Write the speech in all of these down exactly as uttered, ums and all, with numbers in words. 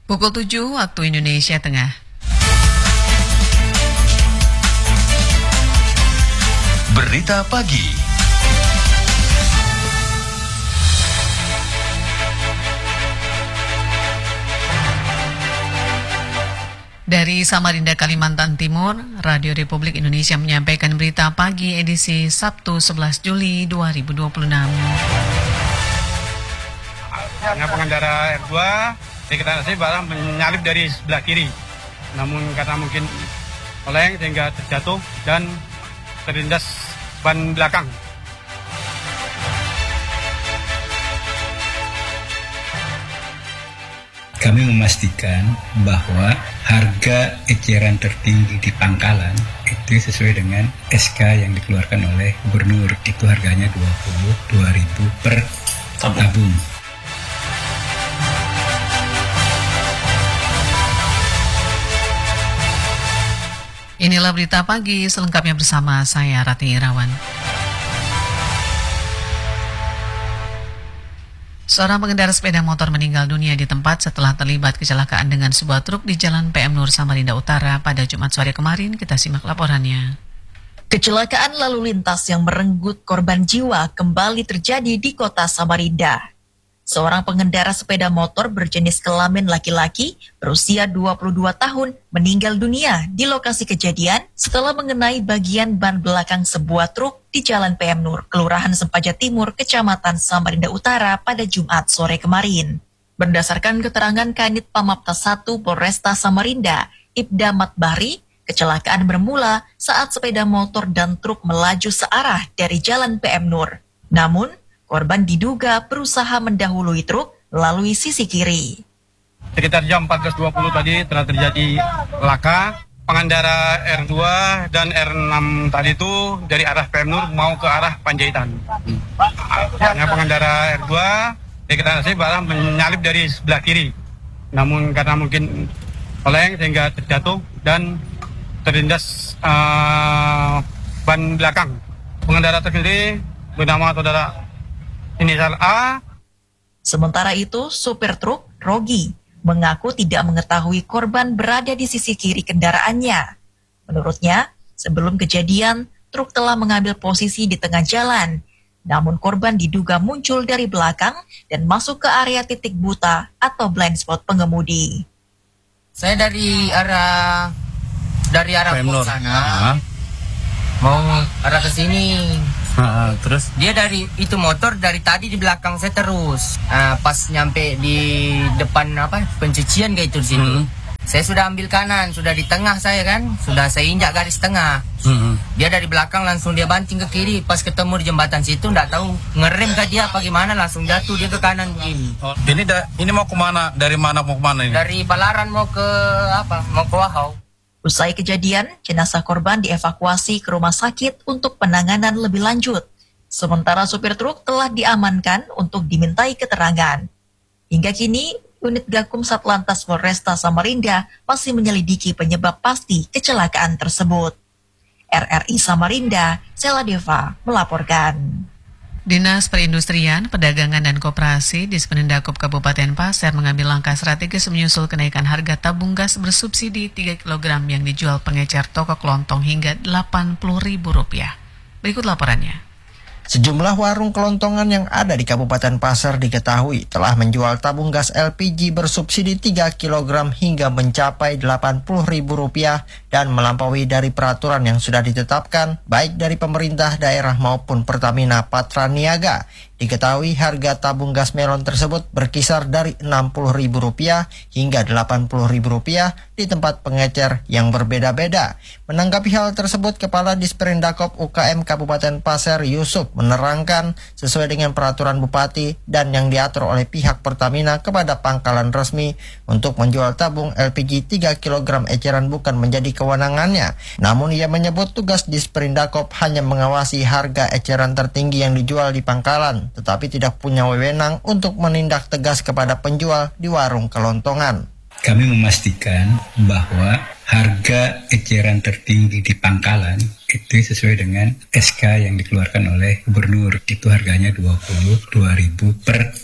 Pukul tujuh waktu Indonesia Tengah. Berita pagi. Dari Samarinda, Kalimantan Timur, Radio Republik Indonesia menyampaikan berita pagi edisi Sabtu sebelas Juli dua ribu dua puluh enam. Hanya pengendara R dua diketahui barang menyalip dari sebelah kiri. Namun karena mungkin oleng sehingga terjatuh dan terlindas ban belakang. Kami memastikan bahwa harga eceran tertinggi di pangkalan itu sesuai dengan S K yang dikeluarkan oleh Gubernur. Itu harganya dua puluh dua ribu per tabung. tabung. Inilah berita pagi selengkapnya bersama saya Ratih Irawan. Seorang pengendara sepeda motor meninggal dunia di tempat setelah terlibat kecelakaan dengan sebuah truk di Jalan P M Nur Samarinda Utara pada Jumat sore kemarin. Kita simak laporannya. Kecelakaan lalu lintas yang merenggut korban jiwa kembali terjadi di kota Samarinda. Seorang pengendara sepeda motor berjenis kelamin laki-laki berusia dua puluh dua tahun meninggal dunia di lokasi kejadian setelah mengenai bagian ban belakang sebuah truk di Jalan P M Nur, Kelurahan Sempaja Timur, Kecamatan Samarinda Utara pada Jumat sore kemarin. Berdasarkan keterangan Kanit Pamapta satu Polresta Samarinda, Ibda Matbari, kecelakaan bermula saat sepeda motor dan truk melaju searah dari Jalan P M Nur. Namun, korban diduga berusaha mendahului truk melalui sisi kiri. Sekitar jam empat belas dua puluh tadi telah terjadi laka. Pengendara R dua dan R enam tadi itu dari arah P M Nur mau ke arah Panjaitan. Hanya pengendara R dua diketahui barang menyalip dari sebelah kiri. Namun karena mungkin oleng sehingga terjatuh dan terlindas uh, ban belakang. Pengendara tersebut bernama saudara inisial A. Sementara itu, supir truk, Rogi, mengaku tidak mengetahui korban berada di sisi kiri kendaraannya. Menurutnya, sebelum kejadian, truk telah mengambil posisi di tengah jalan. Namun korban diduga muncul dari belakang dan masuk ke area titik buta atau blind spot pengemudi. Saya dari arah dari arah pos sana, mau arah ke sini. Uh, terus dia dari itu motor dari tadi di belakang saya terus. Uh, pas nyampe di depan apa pencucian kayak itu di situ. Hmm. Saya sudah ambil kanan, sudah di tengah saya kan, sudah saya injak garis tengah. Hmm. Dia dari belakang langsung dia banting ke kiri, pas ketemu di jembatan situ enggak tahu ngerem kah dia apa gimana, langsung jatuh dia ke kanan begini. Oh, ini da, ini mau kemana? Dari mana mau kemana ini? Dari Balaran mau ke apa? Mau ke Wahau. Usai kejadian, jenazah korban dievakuasi ke rumah sakit untuk penanganan lebih lanjut. Sementara supir truk telah diamankan untuk dimintai keterangan. Hingga kini, unit Gakum Satlantas Polresta Samarinda masih menyelidiki penyebab pasti kecelakaan tersebut. R R I Samarinda, Sela Deva melaporkan. Dinas Perindustrian, Perdagangan dan Koperasi di Dispendakop Kabupaten Pasir mengambil langkah strategis menyusul kenaikan harga tabung gas bersubsidi tiga kilogram yang dijual pengecer toko kelontong hingga delapan puluh ribu rupiah. Berikut laporannya. Sejumlah warung kelontongan yang ada di Kabupaten Pasir diketahui telah menjual tabung gas L P G bersubsidi tiga kilogram hingga mencapai delapan puluh ribu rupiah dan melampaui dari peraturan yang sudah ditetapkan baik dari pemerintah daerah maupun Pertamina Patra Niaga. Diketahui harga tabung gas melon tersebut berkisar dari enam puluh ribu rupiah hingga delapan puluh ribu rupiah di tempat pengecer yang berbeda-beda. Menanggapi hal tersebut, Kepala Dispendakop U K M Kabupaten Pasir Yusuf menerangkan sesuai dengan peraturan Bupati dan yang diatur oleh pihak Pertamina kepada pangkalan resmi untuk menjual tabung L P G tiga kilogram eceran bukan menjadi kewenangannya. Namun ia menyebut tugas Dispendakop hanya mengawasi harga eceran tertinggi yang dijual di pangkalan, tetapi tidak punya wewenang untuk menindak tegas kepada penjual di warung kelontongan. Kami memastikan bahwa harga eceran tertinggi di pangkalan itu sesuai dengan S K yang dikeluarkan oleh Gubernur. Itu harganya dua puluh dua ribu per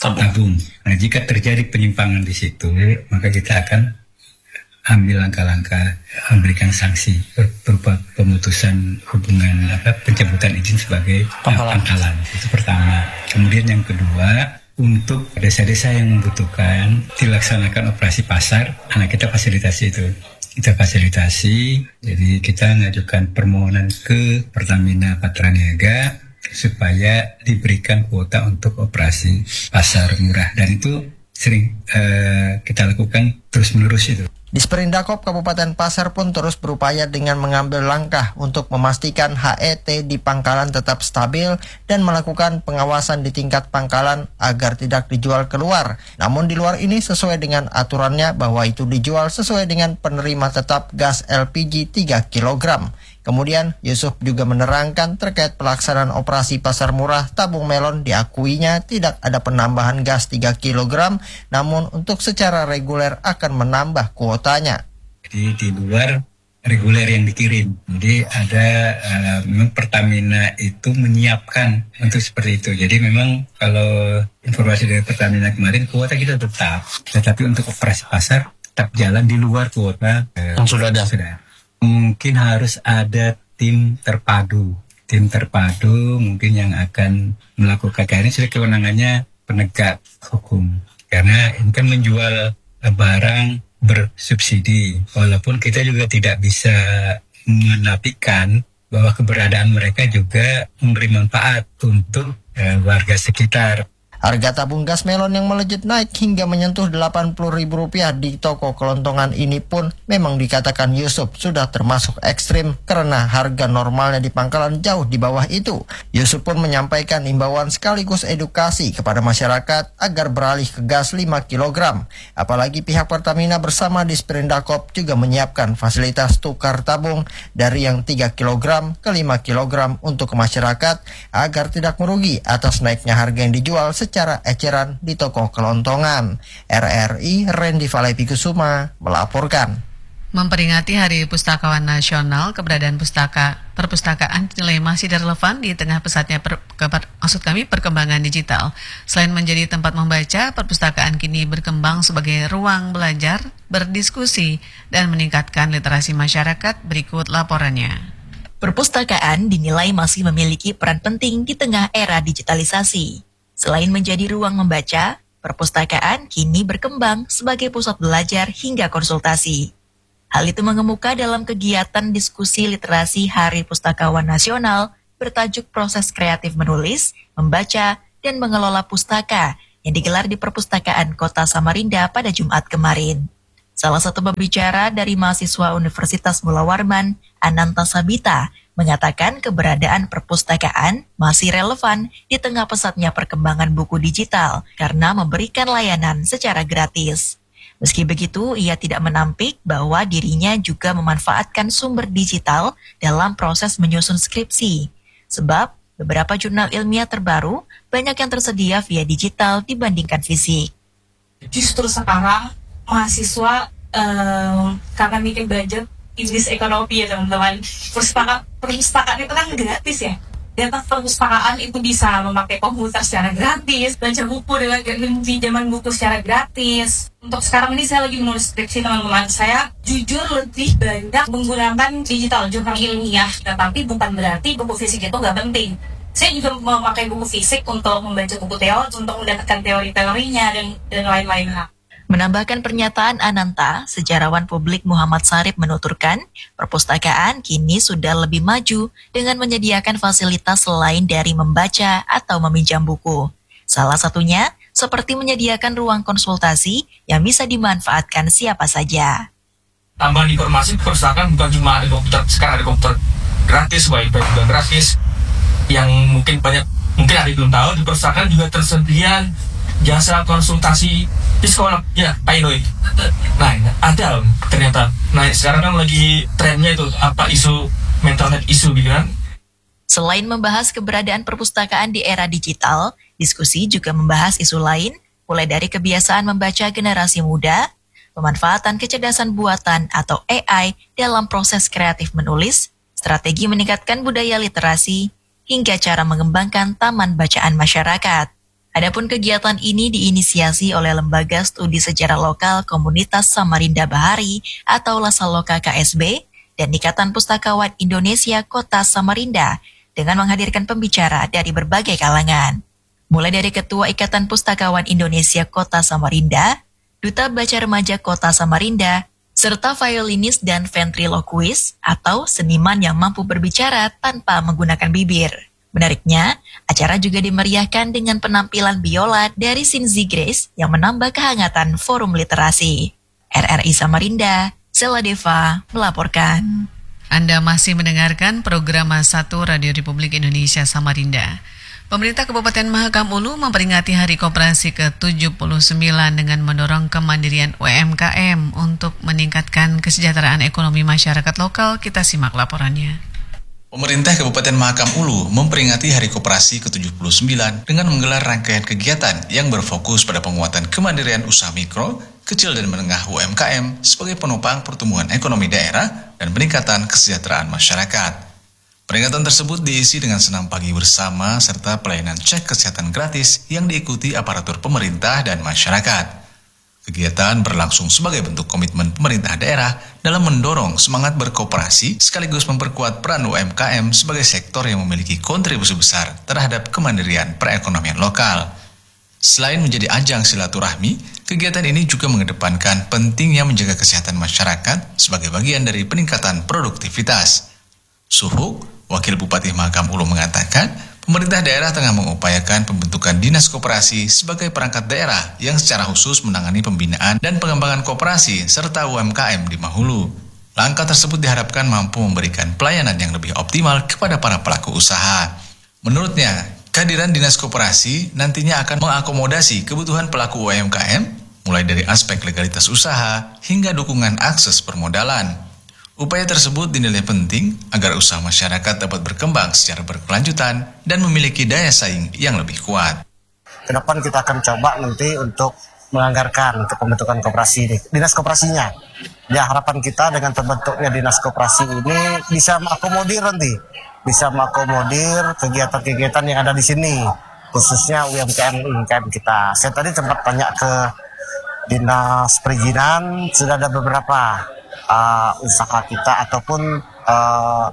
tabung. Nah, jika terjadi penyimpangan di situ, maka kita akan ambil langkah-langkah memberikan sanksi berupa pemutusan hubungan apa pencabutan izin sebagai pangkalan. pangkalan. Itu pertama. Kemudian yang kedua, untuk desa-desa yang membutuhkan dilaksanakan operasi pasar, anak kita fasilitasi itu. Kita fasilitasi, jadi kita mengajukan permohonan ke Pertamina Patra Niaga supaya diberikan kuota untuk operasi pasar murah, dan itu sering uh, kita lakukan terus-menerus itu. Disperindakop Kabupaten Pasar pun terus berupaya dengan mengambil langkah untuk memastikan H E T di pangkalan tetap stabil dan melakukan pengawasan di tingkat pangkalan agar tidak dijual keluar. Namun di luar ini sesuai dengan aturannya bahwa itu dijual sesuai dengan penerima tetap gas L P G tiga kilogram. Kemudian Yusuf juga menerangkan terkait pelaksanaan operasi pasar murah tabung melon, diakuinya tidak ada penambahan gas tiga kilogram, namun untuk secara reguler akan menambah kuotanya. Jadi di luar reguler yang dikirim. Jadi ada uh, memang Pertamina itu menyiapkan untuk seperti itu. Jadi memang kalau informasi dari Pertamina kemarin kuota kita tetap, tetapi untuk operasi pasar tetap jalan di luar kuota uh, yang sudah ada. Sudah. Mungkin harus ada tim terpadu, tim terpadu mungkin yang akan melakukan, karena ini sudah kewenangannya penegak hukum. Karena ini kan menjual barang bersubsidi, walaupun kita juga tidak bisa menafikan bahwa keberadaan mereka juga memberi manfaat untuk eh, warga sekitar. Harga tabung gas melon yang melejit naik hingga menyentuh delapan puluh ribu rupiah di toko kelontongan ini pun memang dikatakan Yusuf sudah termasuk ekstrim karena harga normalnya di pangkalan jauh di bawah itu. Yusuf pun menyampaikan imbauan sekaligus edukasi kepada masyarakat agar beralih ke gas lima kilogram. Apalagi pihak Pertamina bersama Disperindakop juga menyiapkan fasilitas tukar tabung dari yang tiga kilogram ke lima kilogram untuk masyarakat agar tidak merugi atas naiknya harga yang dijual secara eceran di toko kelontongan. R R I Randy Valepikusuma melaporkan. Memperingati Hari Pustakawan Nasional, keberadaan pustaka perpustakaan dinilai masih relevan di tengah pesatnya per, ke, maksud kami perkembangan digital. Selain menjadi tempat membaca, perpustakaan kini berkembang sebagai ruang belajar, berdiskusi, dan meningkatkan literasi masyarakat. Berikut laporannya. Perpustakaan dinilai masih memiliki peran penting di tengah era digitalisasi. Selain menjadi ruang membaca, perpustakaan kini berkembang sebagai pusat belajar hingga konsultasi. Hal itu mengemuka dalam kegiatan diskusi literasi Hari Pustakawan Nasional bertajuk Proses Kreatif Menulis, Membaca, dan Mengelola Pustaka yang digelar di Perpustakaan Kota Samarinda pada Jumat kemarin. Salah satu pembicara dari mahasiswa Universitas Mula Warman, Ananta Sabita, mengatakan keberadaan perpustakaan masih relevan di tengah pesatnya perkembangan buku digital karena memberikan layanan secara gratis. Meski begitu, ia tidak menampik bahwa dirinya juga memanfaatkan sumber digital dalam proses menyusun skripsi. Sebab beberapa jurnal ilmiah terbaru banyak yang tersedia via digital dibandingkan fisik. Justru sekarang mahasiswa um, karena bikin budget bisnis ekonomi ya teman-teman, perpustakaan perpustakaan itu kan gratis ya. Datang perpustakaan itu bisa memakai komputer secara gratis, baca buku dengan pinjaman buku secara gratis. Untuk sekarang ini saya lagi menulis skripsi teman-teman. Saya jujur lebih banyak menggunakan digital jurnal ilmiah, tetapi bukan berarti buku fisik itu nggak penting. Saya juga memakai buku fisik untuk membaca buku teori, untuk mendapatkan teori-teorinya dan dan lain-lain hal. Menambahkan pernyataan Ananta, sejarawan publik Muhammad Sarip menuturkan, perpustakaan kini sudah lebih maju dengan menyediakan fasilitas selain dari membaca atau meminjam buku. Salah satunya, seperti menyediakan ruang konsultasi yang bisa dimanfaatkan siapa saja. Tambahan informasi, perpustakaan bukan cuma ada komputer, sekarang ada komputer gratis, wifi juga gratis, yang mungkin banyak, mungkin ada yang belum tahu, di perpustakaan juga tersedia jasa konsultasi psikolog ya, Pak Inoy. Nah, ada ternyata. Nah, sekarang kan lagi trennya itu apa isu mental health isu gitu kan. Selain membahas keberadaan perpustakaan di era digital, diskusi juga membahas isu lain, mulai dari kebiasaan membaca generasi muda, pemanfaatan kecerdasan buatan atau A I dalam proses kreatif menulis, strategi meningkatkan budaya literasi, hingga cara mengembangkan taman bacaan masyarakat. Adapun kegiatan ini diinisiasi oleh Lembaga Studi Sejarah Lokal Komunitas Samarinda Bahari atau Lasaloka K S B dan Ikatan Pustakawan Indonesia Kota Samarinda dengan menghadirkan pembicara dari berbagai kalangan. Mulai dari Ketua Ikatan Pustakawan Indonesia Kota Samarinda, Duta Baca Remaja Kota Samarinda, serta violinis dan ventriloquist atau seniman yang mampu berbicara tanpa menggunakan bibir. Menariknya, acara juga dimeriahkan dengan penampilan biola dari Sinzi Grace yang menambah kehangatan forum literasi. R R I Samarinda, Sela Deva melaporkan. Anda masih mendengarkan program satu Radio Republik Indonesia Samarinda. Pemerintah Kabupaten Mahakam Ulu memperingati Hari Koperasi ke tujuh puluh sembilan dengan mendorong kemandirian U M K M untuk meningkatkan kesejahteraan ekonomi masyarakat lokal. Kita simak laporannya. Pemerintah Kabupaten Mahakam Ulu memperingati Hari Koperasi ke tujuh puluh sembilan dengan menggelar rangkaian kegiatan yang berfokus pada penguatan kemandirian usaha mikro, kecil dan menengah U M K M sebagai penopang pertumbuhan ekonomi daerah dan peningkatan kesejahteraan masyarakat. Peringatan tersebut diisi dengan senam pagi bersama serta pelayanan cek kesehatan gratis yang diikuti aparatur pemerintah dan masyarakat. Kegiatan berlangsung sebagai bentuk komitmen pemerintah daerah dalam mendorong semangat berkooperasi sekaligus memperkuat peran U M K M sebagai sektor yang memiliki kontribusi besar terhadap kemandirian perekonomian lokal. Selain menjadi ajang silaturahmi, kegiatan ini juga mengedepankan pentingnya menjaga kesehatan masyarakat sebagai bagian dari peningkatan produktivitas. Suhuk, Wakil Bupati Mahakam Ulu mengatakan, pemerintah daerah tengah mengupayakan pembentukan dinas koperasi sebagai perangkat daerah yang secara khusus menangani pembinaan dan pengembangan koperasi serta U M K M di Mahulu. Langkah tersebut diharapkan mampu memberikan pelayanan yang lebih optimal kepada para pelaku usaha. Menurutnya, kehadiran dinas koperasi nantinya akan mengakomodasi kebutuhan pelaku U M K M, mulai dari aspek legalitas usaha hingga dukungan akses permodalan. Upaya tersebut dinilai penting agar usaha masyarakat dapat berkembang secara berkelanjutan dan memiliki daya saing yang lebih kuat. Kedepan kita akan coba nanti untuk menganggarkan untuk pembentukan koperasi, dinas koperasinya. Ya, harapan kita dengan terbentuknya dinas koperasi ini bisa mengakomodir nanti, bisa mengakomodir kegiatan-kegiatan yang ada di sini, khususnya U M K M U M K M kita. Saya tadi sempat tanya ke dinas perizinan, sudah ada beberapa Uh, usaha kita ataupun uh,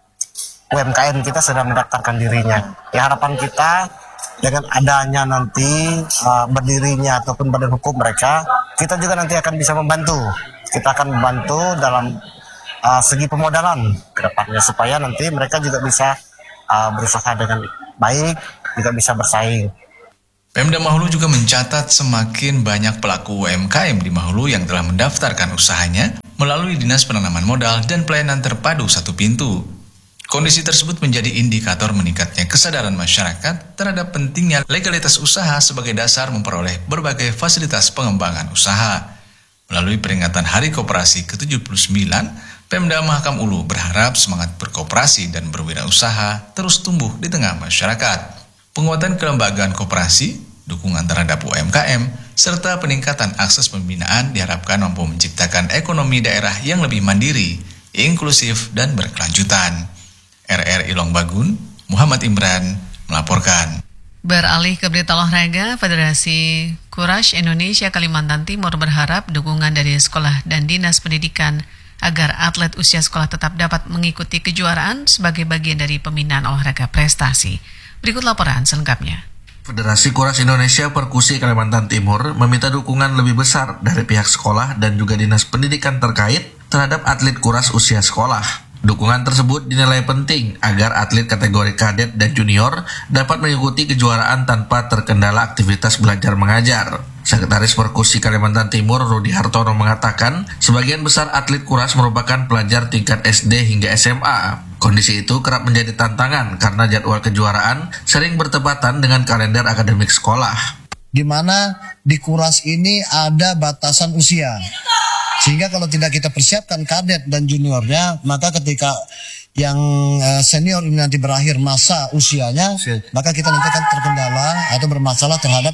U M K M kita sudah mendaftarkan dirinya. Ya, harapan kita dengan adanya nanti uh, berdirinya ataupun badan hukum mereka, kita juga nanti akan bisa membantu. Kita akan membantu dalam uh, segi pemodalan ke depannya supaya nanti mereka juga bisa uh, berusaha dengan baik, juga bisa bersaing. Pemda Mahulu juga mencatat semakin banyak pelaku U M K M di Mahulu yang telah mendaftarkan usahanya melalui Dinas Penanaman Modal dan Pelayanan Terpadu Satu Pintu. Kondisi tersebut menjadi indikator meningkatnya kesadaran masyarakat terhadap pentingnya legalitas usaha sebagai dasar memperoleh berbagai fasilitas pengembangan usaha. Melalui peringatan Hari Koperasi ke tujuh puluh sembilan, Pemda Mahakam Ulu berharap semangat berkoperasi dan berwirausaha terus tumbuh di tengah masyarakat. Penguatan kelembagaan koperasi, dukungan terhadap U M K M, serta peningkatan akses pembinaan diharapkan mampu menciptakan ekonomi daerah yang lebih mandiri, inklusif, dan berkelanjutan. R R I Longbagun, Muhammad Imran melaporkan. Beralih ke berita olahraga, Federasi Courage Indonesia Kalimantan Timur berharap dukungan dari sekolah dan dinas pendidikan agar atlet usia sekolah tetap dapat mengikuti kejuaraan sebagai bagian dari pembinaan olahraga prestasi. Berikut laporan selengkapnya. Federasi Courage Indonesia Perkusi Kalimantan Timur meminta dukungan lebih besar dari pihak sekolah dan juga dinas pendidikan terkait terhadap atlet Courage usia sekolah. Dukungan tersebut dinilai penting agar atlet kategori kadet dan junior dapat mengikuti kejuaraan tanpa terkendala aktivitas belajar mengajar. Sekretaris Perkusi Kalimantan Timur Rudi Hartono mengatakan, sebagian besar atlet Courage merupakan pelajar tingkat S D hingga S M A. Kondisi itu kerap menjadi tantangan karena jadwal kejuaraan sering bertepatan dengan kalender akademik sekolah. Di mana di Courage ini ada batasan usia. Sehingga kalau tidak kita persiapkan kadet dan juniornya, maka ketika yang senior ini nanti berakhir masa usianya, maka kita nanti akan terkendala atau bermasalah terhadap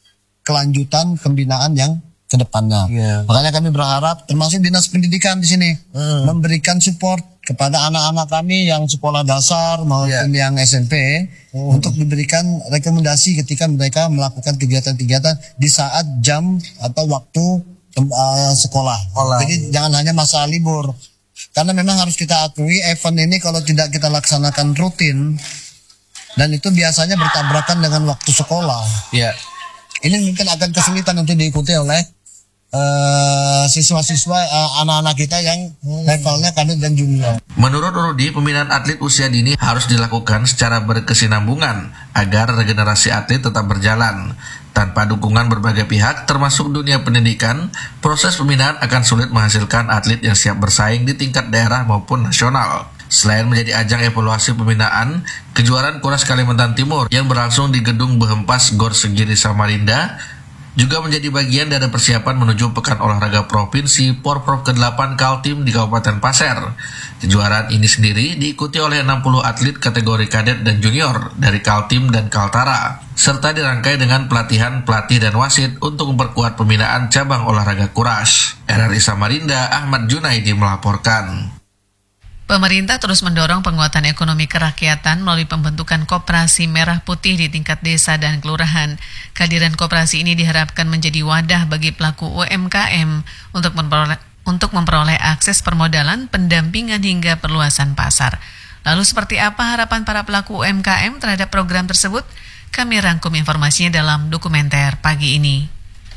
kelanjutan pembinaan yang ke depannya. Yeah. Makanya kami berharap termasuk dinas pendidikan di sini hmm. memberikan support kepada anak-anak kami yang sekolah dasar maupun yeah. yang S M P oh. untuk diberikan rekomendasi ketika mereka melakukan kegiatan-kegiatan di saat jam atau waktu uh, sekolah. Olah. Jadi jangan hanya masa libur. Karena memang harus kita akui event ini kalau tidak kita laksanakan rutin dan itu biasanya bertabrakan dengan waktu sekolah. Ya. Yeah. Ini mungkin akan kesulitan untuk diikuti oleh Uh, siswa-siswa uh, anak-anak kita yang levelnya kadet dan junior. Menurut Rudi, pembinaan atlet usia dini harus dilakukan secara berkesinambungan agar regenerasi atlet tetap berjalan. Tanpa dukungan berbagai pihak, termasuk dunia pendidikan, proses pembinaan akan sulit menghasilkan atlet yang siap bersaing di tingkat daerah maupun nasional. Selain menjadi ajang evaluasi pembinaan, kejuaraan Kuras Kalimantan Timur yang berlangsung di Gedung Behempas Gor Segiri Samarinda juga menjadi bagian dari persiapan menuju Pekan Olahraga Provinsi Porprov kedelapan Kaltim di Kabupaten Pasir. Kejuaraan ini sendiri diikuti oleh enam puluh atlet kategori kadet dan junior dari Kaltim dan Kaltara, serta dirangkai dengan pelatihan pelatih dan wasit untuk memperkuat pembinaan cabang olahraga Kuras. R R I Samarinda, Ahmad Junaidi melaporkan. Pemerintah terus mendorong penguatan ekonomi kerakyatan melalui pembentukan koperasi merah putih di tingkat desa dan kelurahan. Kehadiran koperasi ini diharapkan menjadi wadah bagi pelaku U M K M untuk memperoleh, untuk memperoleh akses permodalan, pendampingan hingga perluasan pasar. Lalu seperti apa harapan para pelaku U M K M terhadap program tersebut? Kami rangkum informasinya dalam dokumenter pagi ini.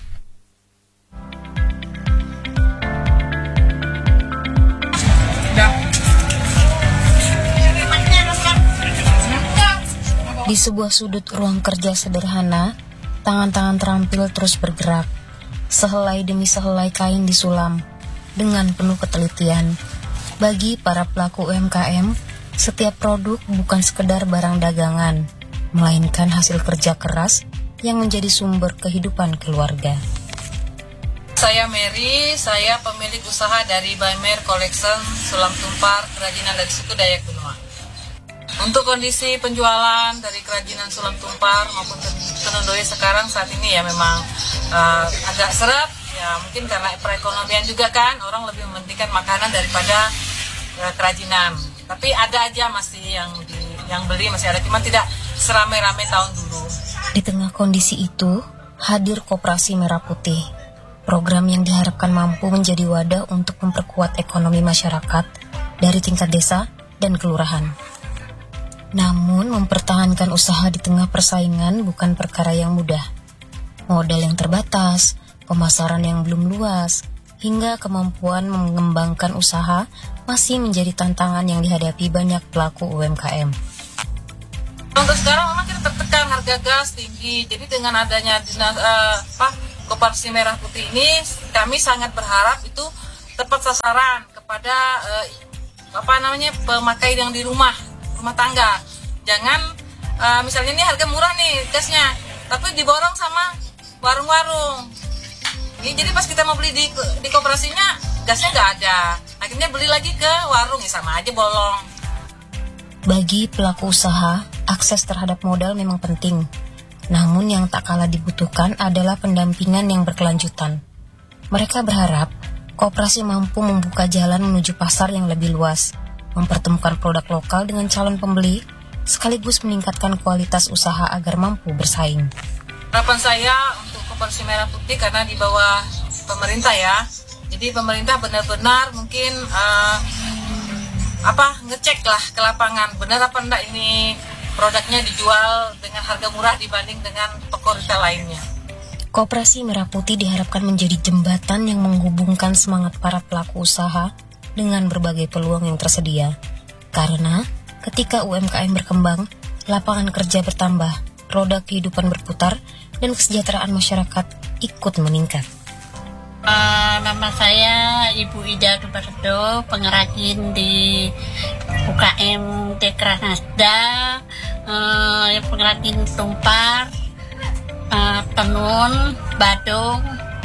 Di sebuah sudut ruang kerja sederhana, tangan-tangan terampil terus bergerak. Sehelai demi sehelai kain disulam dengan penuh ketelitian. Bagi para pelaku U M K M, setiap produk bukan sekedar barang dagangan, melainkan hasil kerja keras yang menjadi sumber kehidupan keluarga. Saya Mary, saya pemilik usaha dari Baymer Collection, Sulam Tumpar, kerajinan dari suku Dayak Benua. Untuk kondisi penjualan dari kerajinan Sulam Tumpar maupun Tenun Doya sekarang saat ini ya memang uh, agak seret, ya mungkin karena perekonomian juga kan, orang lebih mementingkan makanan daripada uh, kerajinan. Tapi ada aja masih yang di, yang beli masih ada, cuma tidak seramai-ramai tahun dulu. Di tengah kondisi itu, hadir Koperasi Merah Putih, program yang diharapkan mampu menjadi wadah untuk memperkuat ekonomi masyarakat dari tingkat desa dan kelurahan. Namun, mempertahankan usaha di tengah persaingan bukan perkara yang mudah. Modal yang terbatas, pemasaran yang belum luas, hingga kemampuan mengembangkan usaha masih menjadi tantangan yang dihadapi banyak pelaku U M K M. Untuk sekarang memang kita tertekan harga gas tinggi, jadi dengan adanya dinas, uh, apa, Koperasi Merah Putih ini, kami sangat berharap itu tepat sasaran kepada uh, apa namanya pemakai yang di rumah. rumah tangga. Jangan uh, misalnya ini harga murah nih gasnya, tapi diborong sama warung-warung. Ini jadi pas kita mau beli di di koperasinya gasnya nggak ada, akhirnya beli lagi ke warung, ya sama aja bolong. Bagi pelaku usaha, akses terhadap modal memang penting. Namun yang tak kalah dibutuhkan adalah pendampingan yang berkelanjutan. Mereka berharap koperasi mampu membuka jalan menuju pasar yang lebih luas, mempertemukan produk lokal dengan calon pembeli, sekaligus meningkatkan kualitas usaha agar mampu bersaing. Harapan saya untuk Koperasi Merah Putih karena di bawah pemerintah ya, jadi pemerintah benar-benar mungkin uh, apa ngecek lah ke lapangan, benar apa enggak ini produknya dijual dengan harga murah dibanding dengan toko retail lainnya. Koperasi Merah Putih diharapkan menjadi jembatan yang menghubungkan semangat para pelaku usaha dengan berbagai peluang yang tersedia. Karena ketika U M K M berkembang, lapangan kerja bertambah, roda kehidupan berputar, dan kesejahteraan masyarakat ikut meningkat. Uh, nama saya Ibu Ida Dubardo, pengrajin di U K M Dekra Nasda, uh, pengrajin tumpar, uh, tenun, badung,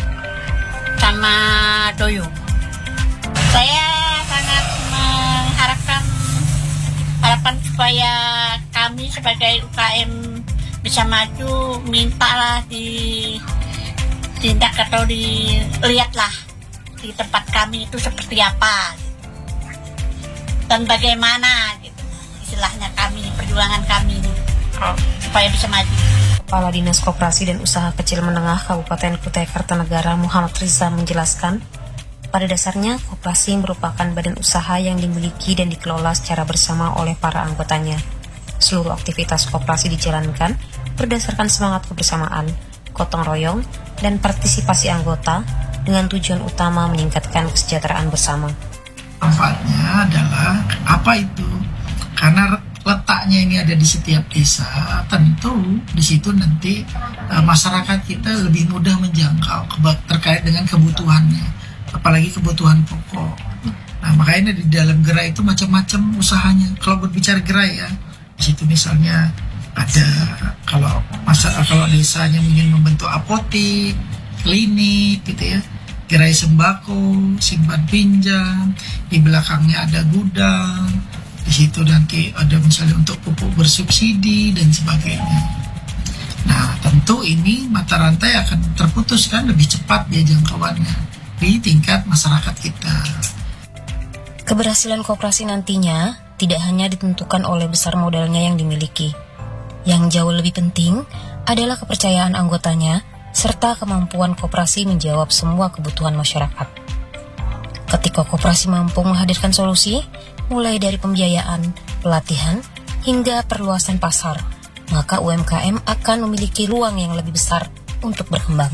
sama doyong. Saya sangat mengharapkan harapan supaya kami sebagai U K M bisa maju, mintalah di tindak atau dilihatlah di tempat kami itu seperti apa. dan bagaimana gitu istilahnya kami, perjuangan kami ini supaya bisa maju. Kepala Dinas Koperasi dan Usaha Kecil Menengah Kabupaten Kutai Kartanegara Muhammad Riza menjelaskan, pada dasarnya koperasi merupakan badan usaha yang dimiliki dan dikelola secara bersama oleh para anggotanya. Seluruh aktivitas koperasi dijalankan berdasarkan semangat kebersamaan, gotong royong, dan partisipasi anggota dengan tujuan utama meningkatkan kesejahteraan bersama. Manfaatnya adalah apa itu? Karena letaknya ini ada di setiap desa, tentu di situ nanti uh, masyarakat kita lebih mudah menjangkau keba- terkait dengan kebutuhannya, apalagi kebutuhan pokok. Nah, makanya di dalam gerai itu macam-macam usahanya. Kalau berbicara gerai ya, di situ misalnya ada kalau masa kalau desanya ingin membentuk apotik, klinik gitu ya, gerai sembako, simpan pinjam, di belakangnya ada gudang. Di situ nanti ada misalnya untuk pupuk bersubsidi dan sebagainya. Nah, tentu ini mata rantai akan terputus kan lebih cepat dia jangkauannya di tingkat masyarakat kita. Keberhasilan koperasi nantinya tidak hanya ditentukan oleh besar modalnya yang dimiliki. Yang jauh lebih penting adalah kepercayaan anggotanya serta kemampuan koperasi menjawab semua kebutuhan masyarakat. Ketika koperasi mampu menghadirkan solusi, mulai dari pembiayaan, pelatihan, hingga perluasan pasar, maka U M K M akan memiliki ruang yang lebih besar untuk berkembang.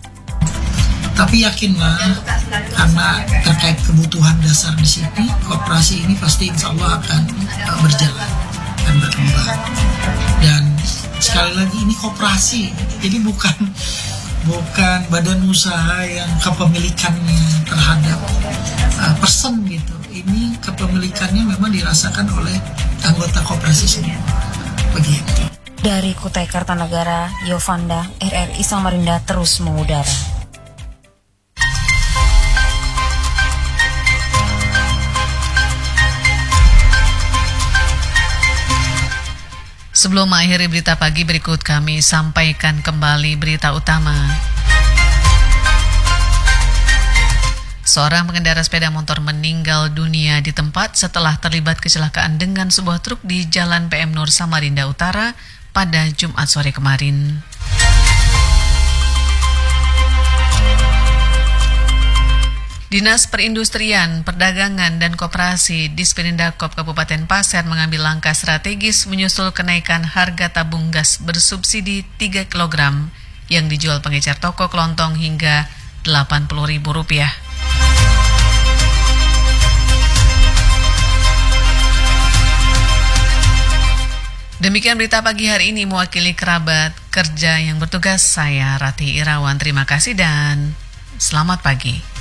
Tapi yakinlah, karena terkait kebutuhan dasar di sini, koperasi ini pasti insya Allah akan uh, berjalan dan berkembang. Dan sekali lagi ini koperasi, jadi bukan bukan badan usaha yang kepemilikannya terhadap uh, person gitu. Ini kepemilikannya memang dirasakan oleh anggota koperasi semua. Begitu. Dari Kutai Kartanegara, Yovanda, R R I Samarinda terus mengudara. Sebelum mengakhiri berita pagi berikut, kami sampaikan kembali berita utama. Seorang pengendara sepeda motor meninggal dunia di tempat setelah terlibat kecelakaan dengan sebuah truk di Jalan P M Nur Samarinda Utara pada Jumat sore kemarin. Dinas Perindustrian, Perdagangan dan Koperasi Disperindak Kabupaten Pasir mengambil langkah strategis menyusul kenaikan harga tabung gas bersubsidi tiga kilogram yang dijual pengecer toko kelontong hingga delapan puluh ribu rupiah. Demikian berita pagi hari ini, mewakili kerabat kerja yang bertugas, saya Rati Irawan. Terima kasih dan selamat pagi.